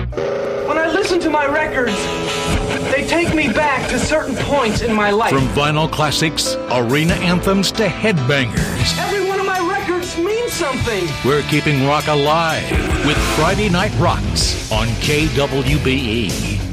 When I listen to my records, they take me back to certain points in my life. From vinyl classics, arena anthems to headbangers. Every one of my records means something. We're keeping rock alive with Friday Night Rocks on KWBE.